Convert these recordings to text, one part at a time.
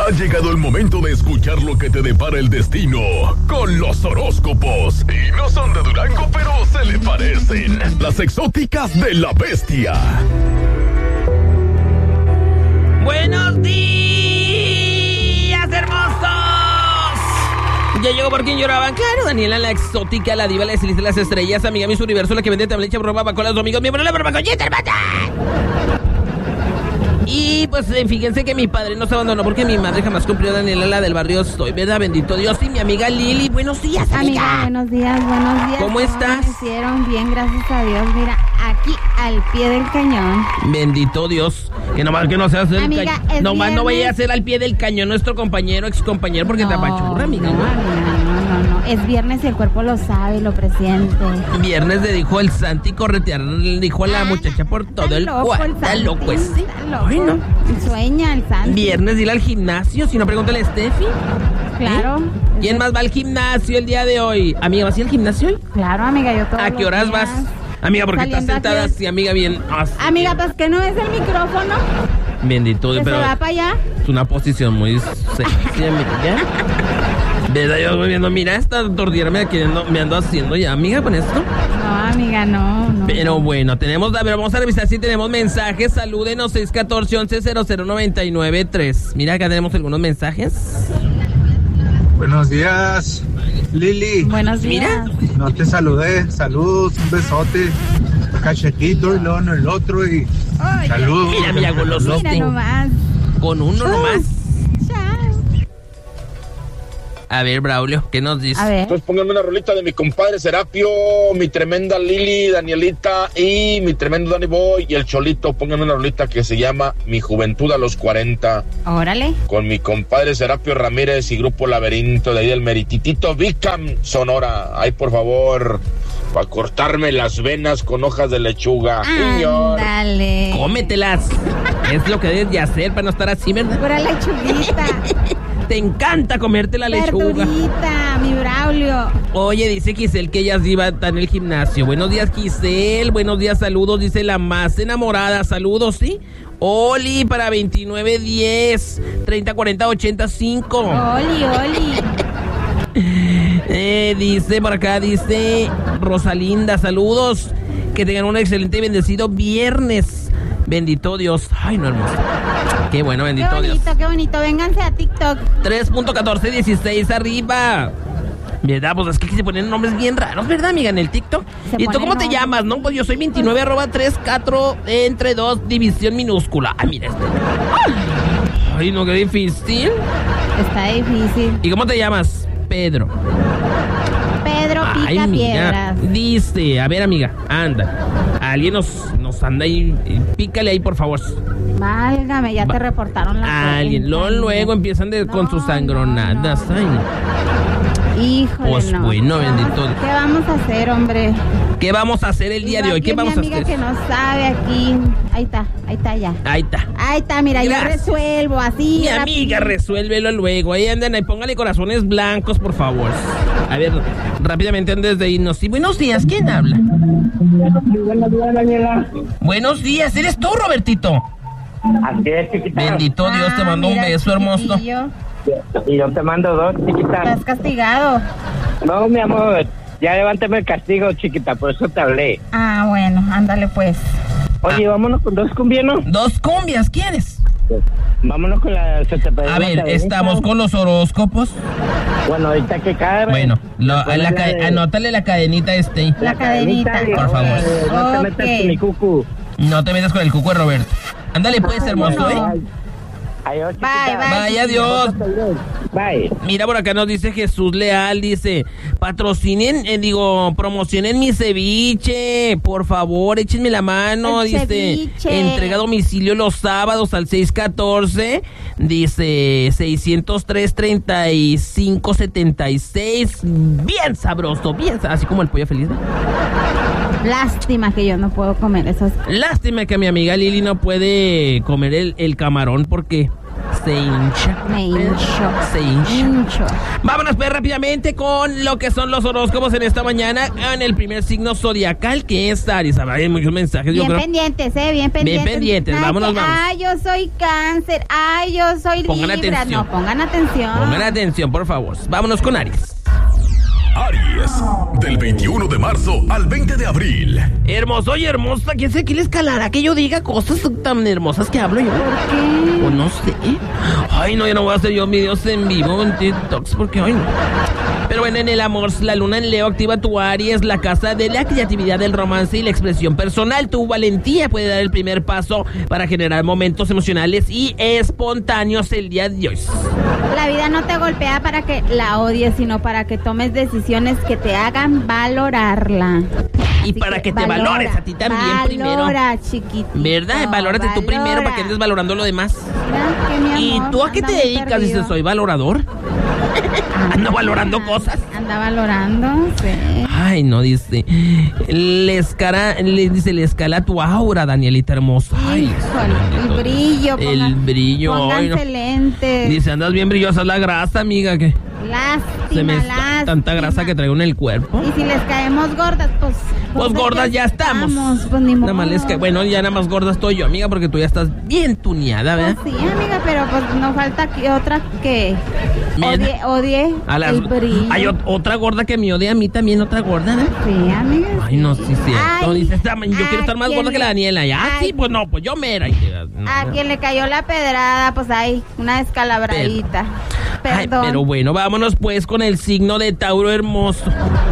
Ha llegado el momento de escuchar lo que te depara el destino con los horóscopos. Y no son de Durango, pero se le parecen. Las exóticas de la bestia. ¡Buenos días, hermosos! Ya llegó por quien lloraban. Claro, Daniela, la exótica, la diva, la estilista de las estrellas, amiga Miss Universo, la que vende tablecha, ropa, con los amigos, miembro de la barbacollita, hermana. Y pues fíjense que mi padre nos abandonó porque mi madre jamás cumplió. Daniela, la del barrio Soy, ¿verdad? Bendito Dios. Y mi amiga Lili, buenos días, amiga. Buenos días. ¿Cómo estás? Me hicieron bien, gracias a Dios. Mira, aquí al pie del cañón. Bendito Dios. Que nomás que no seas el amiga, cañón. Nomás no vaya a ser al pie del cañón nuestro compañero, excompañero, porque te apachurra, amiga. No. Es viernes y el cuerpo lo sabe, lo presiente. Viernes le dijo el Santi corretear, le dijo a la muchacha por todo el cuarto. Está loco ese. Ay, no. Sueña el Santi. Viernes ir al gimnasio, si no pregúntale a Steffi. Claro. ¿Quién más va al gimnasio el día de hoy? Amiga, ¿vas a ir al gimnasio hoy? Claro, amiga, yo todos ¿A qué horas vas? Amiga, porque estás sentada así, amiga, bien así. Amiga, pues que no es el micrófono. Bendito Dios, pero se va para allá. Es una posición muy sexy, amiga. ¿Verdad? Yo voy viendo, mira, esta tortilla me ando haciendo ya, amiga, con esto. No, amiga, no. Pero bueno, vamos a revisar si tenemos mensajes. Salúdenos, 614-1100-993. Mira, acá tenemos algunos mensajes. Buenos días, Lili. Buenos días. Mira. No te saludé. Saludos, un besote. Cachetito y luego en el otro y saludos. Mira, mira, golosote. Mira nomás. Con uno nomás. Chao. A ver, Braulio, ¿qué nos dice? A ver. Entonces pónganme una rolita de mi compadre Serapio, mi tremenda Lili, Danielita y mi tremendo Danny Boy y el Cholito. Pónganme una rolita que se llama Mi Juventud a los 40. Órale. Con mi compadre Serapio Ramírez y Grupo Laberinto de ahí del Merititito Vicam, Sonora. Ay, por favor, para cortarme las venas con hojas de lechuga. Ándale. Cómetelas. Es lo que debes de hacer para no estar así, ¿verdad? Pura lechuguita. Te encanta comerte la lechuga. Verdurita, mi Braulio. Oye, dice Giselle que ella sí va a estar en el gimnasio. Buenos días, Giselle. Buenos días, saludos. Dice la más enamorada. Saludos, ¿sí? Oli para 2910 3040 85. Oli. Dice por acá, dice Rosalinda, saludos. Que tengan un excelente y bendecido viernes. Bendito Dios. Ay, no, hermoso. Qué bueno, bendito Dios. Qué bonito. Vénganse a TikTok. 3.1416 arriba. ¿Verdad? Pues es que se ponen nombres bien raros, ¿verdad, amiga? En el TikTok. ¿Y tú cómo te llamas, no? Pues yo soy 29@34 entre 2 división minúscula. Ah, mira este. Ay, no, qué difícil. Está difícil. ¿Y cómo te llamas? Pedro pica piedras. Dice, a ver, amiga, anda. Alguien nos anda ahí, pícale ahí, por favor. Válgame, ya te reportaron la alguien. Luego empiezan con sus sangronadas. Ay, no. Híjole, pues no. bueno, bendito. ¿Qué vamos a hacer, hombre? ¿Qué vamos a hacer el día de hoy? ¿Qué vamos a hacer? Mi amiga que no sabe aquí. Ahí está ya. Ahí está, mira, gracias. Yo resuelvo así. Mi amiga, resuélvelo luego. Ahí andan, ahí póngale corazones blancos, por favor. A ver, rápidamente antes de irnos. Sí, buenos días, ¿quién habla? Buenos días, Daniela. Buenos días, ¿eres tú, Robertito? Así es, chiquita. Bendito Dios, te mando un beso, hermoso. Y yo te mando 2, chiquita. ¿Estás castigado? No, mi amor, ya levántame el castigo, chiquita, por eso te hablé. Ah, bueno, ándale pues. Oye, vámonos con 2 cumbias, ¿no? 2 cumbias, ¿quieres? Vámonos con la... A ver, estamos con los horóscopos. Bueno, ahorita que cae. Bueno, anótale la cadenita La cadenita, por favor. No te metas con mi cucu. No te metas con el cucu de Roberto. Ándale pues, hermoso, ¿eh? Adiós, Bye, adiós. Bye. Mira, por acá nos dice Jesús Leal, dice, promocionen mi ceviche, por favor, échenme la mano, dice, ceviche. Entrega a domicilio los sábados al 614, dice, 603-3576, bien sabroso, así como el pollo feliz, ¿no? Lástima que yo no puedo comer esas. Lástima que mi amiga Lili no puede comer el camarón porque se hincha. Me hincho. Se hincha. Vámonos pues rápidamente con lo que son los horóscopos en esta mañana. En el primer signo zodiacal, que es Aries. Hay muchos mensajes, yo creo. Bien pendientes. Bien pendientes, vámonos. Ay, yo soy Cáncer. Ay, yo soy Pongan Libra. atención. No, pongan atención. Pongan atención, por favor. Vámonos con Aries. Aries, del 21 de marzo al 20 de abril. Hermoso y hermosa, ¿quién se quiere escalar? Que yo diga cosas tan hermosas que hablo yo. ¿Por qué? Pues no sé. Ay, no, yo no voy a hacer yo videos en vivo en TikToks porque, ay, no. Pero bueno, en el amor, la luna en Leo activa tu Aries, la casa de la creatividad, del romance y la expresión personal. Tu valentía puede dar el primer paso para generar momentos emocionales y espontáneos el día de hoy. La vida no te golpea para que la odies, sino para que tomes decisiones que te hagan valorarla. Y así para que te valores a ti también primero. Valora, chiquitito. ¿Verdad? Valórate tú primero para que andes valorando lo demás. Mira, que mi amor, ¿y tú a qué te dedicas? Dices, soy valorador. Ando valorando cosas. Anda valorando, sí. Ay, no, dice. Le escala tu aura, Danielita hermosa. Ay, híjole, el brillo. El brillo. Pónganse lentes. Dice, andas bien brillosa la grasa, amiga, que lástima. Tanta grasa que traigo en el cuerpo. Y si les caemos gordas, pues gordas ya estamos. Pues ni modo. Nada más bueno, ya nada más gorda estoy yo, amiga, porque tú ya estás bien tuneada, ¿verdad? Pues sí, amiga, pero pues no falta otra que odie el brillo. Hay otra gorda que me odia a mí también, otra gorda, ¿no? Sí, amiga. Ay, no, sí, cierto. Dice, yo quiero estar más gorda que la Daniela. Sí, pues no, pues yo mera. A quien le cayó la pedrada, pues hay una descalabradita. Perdón. Ay, pero bueno, vámonos pues con el signo de Tauro hermoso.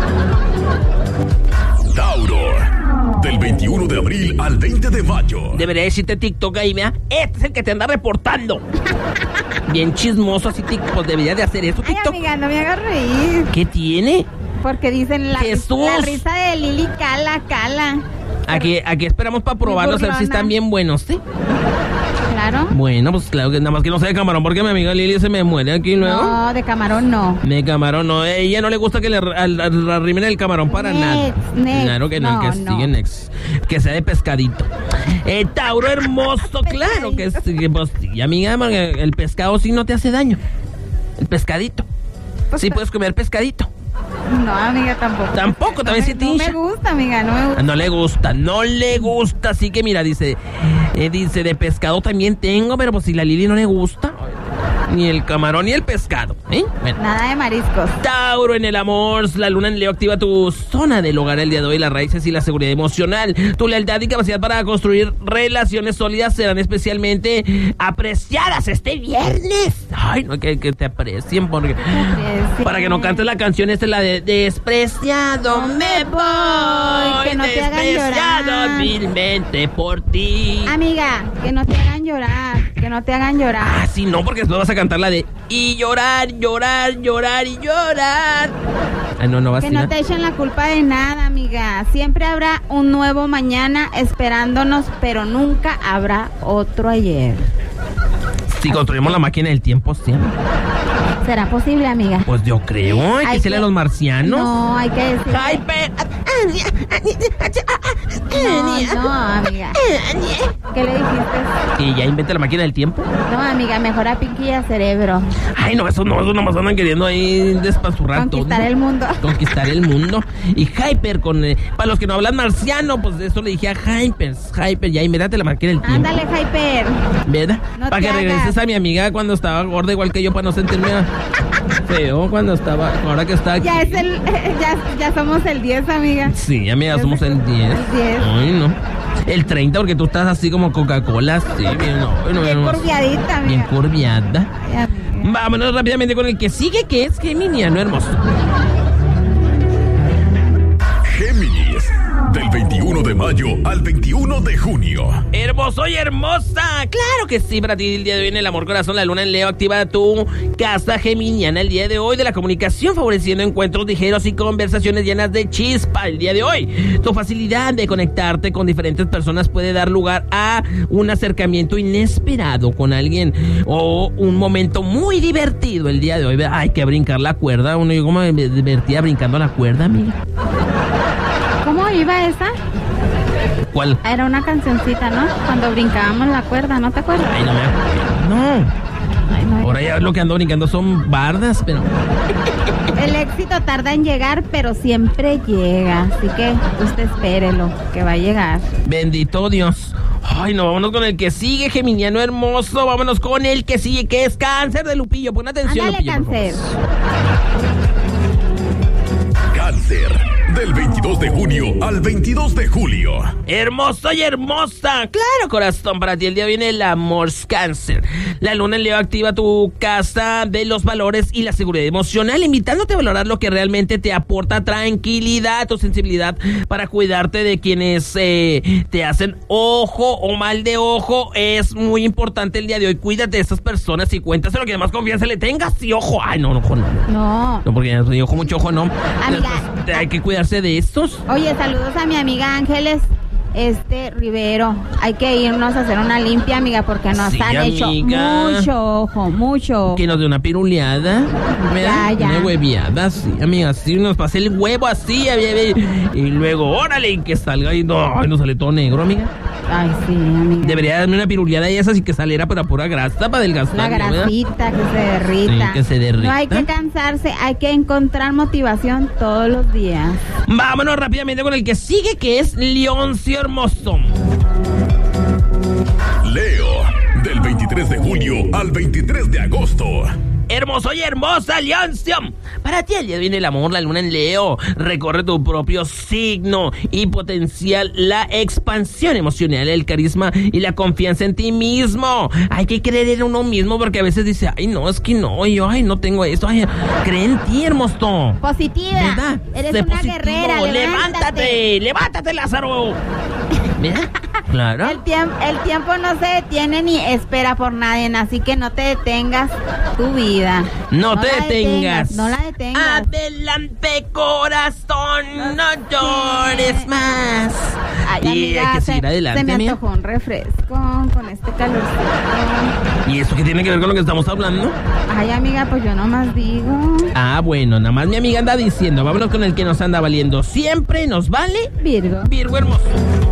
Tauro, del 21 de abril al 20 de mayo. Debería decirte TikTok ahí, mira. Este es el que te anda reportando. Bien chismoso así, TikTok. Debería de hacer eso, TikTok. Ay, amiga, no me hagas reír. ¿Qué tiene? Porque dicen la risa de Lili cala. Aquí esperamos para probarlos, a ver si están bien buenos, ¿sí? Claro. Bueno, pues claro que nada más que no sea de camarón, porque mi amiga Lili se me muere aquí luego. No, de camarón no. De camarón no. Ella no le gusta que le arrimen el camarón para nada. Claro que no, que sigue next. Que sea de pescadito. Tauro hermoso, claro que sí, pues sí, amiga, el pescado sí no te hace daño. El pescadito. Pues sí puedes comer pescadito. No, amiga, tampoco. Tampoco, también sí te hincha. No me gusta, amiga, no me gusta. No le gusta. Así que mira, dice, de pescado también tengo, pero pues si la Lili no le gusta, ni el camarón ni el pescado, ¿eh? Bueno. Nada de mariscos. Tauro en el amor, la luna en Leo activa tu zona del hogar el día de hoy, las raíces y la seguridad emocional. Tu lealtad y capacidad para construir relaciones sólidas serán especialmente apreciadas este viernes. Ay, no, que te aprecien, porque para que no cantes la canción la de despreciado me voy, que no te hagan llorar vilmente por ti. Amiga, que no te hagan llorar. Ah, sí, no, porque después vas a cantar la de y llorar. Ay, no vas a que no te echen la culpa de nada, amiga. Siempre habrá un nuevo mañana esperándonos, pero nunca habrá otro ayer. Si construimos la máquina del tiempo, siempre. ¿Será posible, amiga? Pues yo creo. Hay que decirle a los marcianos. No, hay que decirle. No, amiga. ¿Qué le dijiste? Que ya invente la máquina del tiempo. No, amiga, mejor a Pinky y a Cerebro. Ay, no, eso nomás andan queriendo ahí despasurrar Conquistar todo. el mundo. Conquistar el mundo. Y Hyper para los que no hablan marciano, pues eso le dije a Hyper, ya invéntate la máquina del tiempo. Ándale, Hyper. ¿Verdad? No para que regreses a mi amiga cuando estaba gorda igual que yo, para no sentirme feo cuando estaba, ahora que está aquí. Ya somos el 10, amiga. Sí, amiga, somos el 10. El 10. Ay, no. El 30, porque tú estás así como Coca-Cola, sí, bien curviadita, amiga. Bien curviada. Ay, vámonos rápidamente con el que sigue, que es Geminiano hermoso. Géminis, del 21 de mayo al 21 de junio. Hermoso y hermosa. Claro que sí, para ti el día de hoy en el amor corazón, la luna en Leo activa tu casa geminiana el día de hoy de la comunicación, favoreciendo encuentros ligeros y conversaciones llenas de chispa el día de hoy. Tu facilidad de conectarte con diferentes personas puede dar lugar a un acercamiento inesperado con alguien o un momento muy divertido el día de hoy. Hay que brincar la cuerda. Yo como me divertía brincando la cuerda, amiga. ¿Cómo iba esa? ¿Cuál? Era una cancioncita, ¿no? Cuando brincábamos la cuerda, ¿no te acuerdas? Ay, no me acuerdo. Ahora ya lo que ando brincando son bardas, pero... El éxito tarda en llegar, pero siempre llega. Así que usted espérelo, que va a llegar. Bendito Dios. Ay, no, vámonos con el que sigue, Geminiano hermoso. Vámonos con el que sigue, que es Cáncer de Lupillo. Pon atención, Ándale, Lupillo, Cáncer. Cáncer, del 22 de junio al 22 de julio. Hermoso y hermosa. Claro, corazón, para ti el día viene el amor, Cáncer. La luna en Leo activa tu casa de los valores y la seguridad emocional, invitándote a valorar lo que realmente te aporta tranquilidad, tu sensibilidad para cuidarte de quienes te hacen ojo o mal de ojo. Es muy importante el día de hoy. Cuídate de estas personas y cuéntaselo, que más confianza le tengas. Y ojo, ay, no. No. No, porque ojo, mucho ojo, no. Amiga, Hay que cuidarse de estos. Oye, saludos a mi amiga Ángeles Rivero. Hay que irnos a hacer una limpia, amiga, porque nos Sí, han amiga. hecho mucho. Que nos dé una piruleada. Ya. Una hueviada, sí, amiga. Así nos pase el huevo así, y luego, órale, y que salga y no sale todo negro, amiga. Ay, sí, amiga. Debería darme una piruleada y esa, así que saliera para pura grasa, para adelgazar. La ¿verdad? grasita que se derrita. Sí, que se derrita. No hay que cansarse, hay que encontrar motivación todos los días. Vámonos rápidamente con el que sigue, que es Leoncio hermoso. Leo, del 23 de julio al 23 de agosto. Hermoso y hermosa, Leoncio. Para ti el día viene el amor, la luna en Leo. Recorre tu propio signo y potencial la expansión emocional, el carisma y la confianza en ti mismo. Hay que creer en uno mismo, porque a veces dice, ay, no, es que no, yo, ay, no tengo esto. Ay, cree en ti, hermoso. Positiva. ¿Verdad? Eres Sé una positivo. guerrera. Levántate, Lázaro. Mira, claro. El tiempo no se detiene ni espera por nadie, así que no te detengas tu vida. No te detengas. No la detengas. Adelante, corazón, no llores más. Ay, Y amiga, hay que seguir adelante, se me amiga. antojó un refresco con este calorcito. ¿Y eso qué tiene que ver con lo que estamos hablando? Ay, amiga, pues yo nomás digo. Ah, bueno, nada más mi amiga anda diciendo. Vámonos con el que nos anda valiendo. Siempre nos vale Virgo. Virgo hermoso.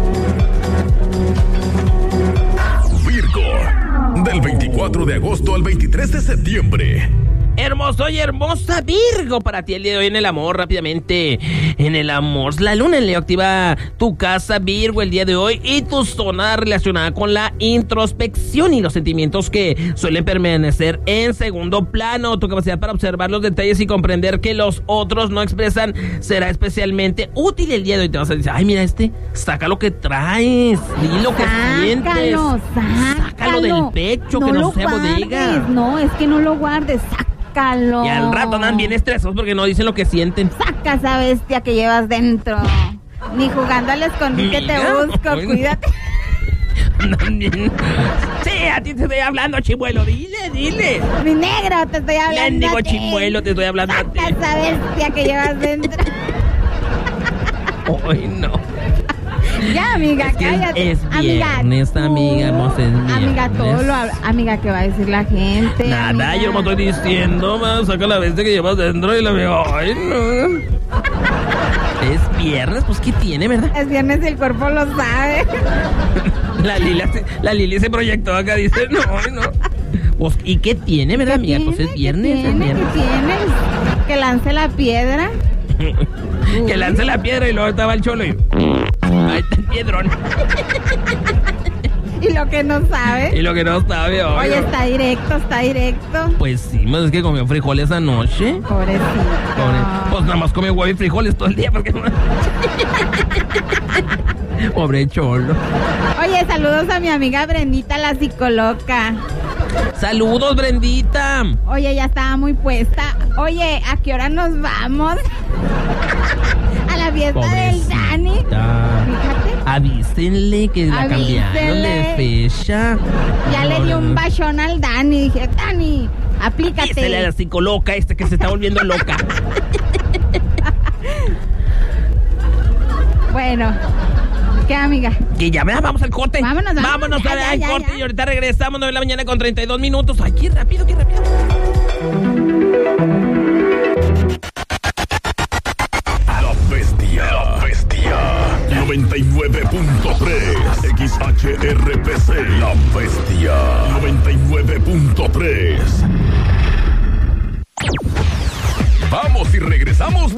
Virgo, del 24 de agosto al 23 de septiembre. Hermoso y hermosa Virgo, para ti el día de hoy en el amor, rápidamente. En el amor, la luna en Leo activa tu casa, Virgo, el día de hoy, y tu zona relacionada con la introspección y los sentimientos que suelen permanecer en segundo plano. Tu capacidad para observar los detalles y comprender que los otros no expresan será especialmente útil el día de hoy. Te vas a decir, ay, mira saca lo que traes, di lo que sientes. Sácalo del pecho, que no sea bodega. No, es que no lo guardes, sácalo. Y al rato andan bien estresados porque no dicen lo que sienten. Saca esa bestia que llevas dentro. Ni jugando al escondite te Mira, busco, ay, no. cuídate. Andan bien. Sí, a ti te estoy hablando, chimuelo. Dile. Mi negro, te estoy hablando. Mendigo a ti. chimuelo, te estoy hablando a ti. Saca esa bestia que llevas dentro. Ay, no. Ya, amiga, Es que cállate. es viernes, amiga, hermosa, es Amiga, todo viernes. lo habla. Amiga, ¿qué va a decir la gente? Nada, amiga? yo no estoy diciendo, saca la bestia que llevas dentro y la veo. Ay, no. Es viernes, pues ¿qué tiene, verdad? Es viernes y el cuerpo lo sabe. La Lili se proyectó acá, dice, no. Pues, ¿y qué tiene, verdad, amiga? Pues es viernes, ¿Qué tiene? Que lance la piedra. Que lance la piedra y luego estaba el cholo y... Ahí está el piedrón. Y lo que no sabe. Y lo que no sabe, Oye, está directo. Pues sí, más es que comió frijoles anoche. Pobrecito. Pues nada más comió huevo y frijoles todo el día porque no... Pobre cholo. Oye, saludos a mi amiga Brendita, la psicoloca. Saludos, Brendita. Oye, ya estaba muy puesta. Oye, ¿a qué hora nos vamos? A la fiesta del Dani. Fíjate. Avísenle que la cambiaron de fecha. Ya le di un bachón al Dani. Dije, Dani, aplícate. Esta es la psicoloca, que se está volviendo loca. Bueno, ¿qué, amiga? Que ya vamos al corte. Vámonos al corte. Y ahorita regresamos 9 de la mañana con 32 minutos. Ay, qué rápido. La bestia. 99.3 XHRPC. La bestia. 99.3. Vamos y regresamos